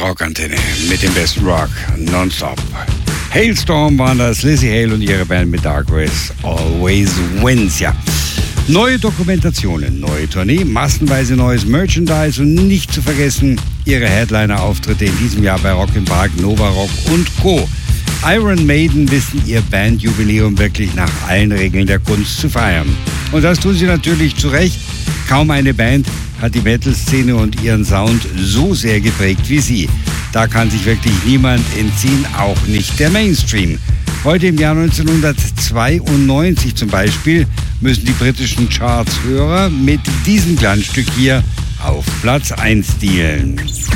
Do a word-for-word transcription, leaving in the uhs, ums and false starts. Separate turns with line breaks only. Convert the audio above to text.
Rockantenne mit dem besten Rock nonstop. Halestorm waren das, Lzzy Hale und ihre Band mit Dark Race Always Wins. Ja. Neue Dokumentationen, neue Tournee, massenweise neues Merchandise und nicht zu vergessen ihre Headliner-Auftritte in diesem Jahr bei Rock im Park, Nova Rock und Co. Iron Maiden wissen ihr Bandjubiläum wirklich nach allen Regeln der Kunst zu feiern. Und das tun sie natürlich zu Recht. Kaum eine Band hat die Metal-Szene und ihren Sound so sehr geprägt wie sie. Da kann sich wirklich niemand entziehen, auch nicht der Mainstream. Heute im Jahr neunzehnhundertzweiundneunzig zum Beispiel müssen die britischen Charts-Hörer mit diesem Glanzstück hier auf Platz eins dealen.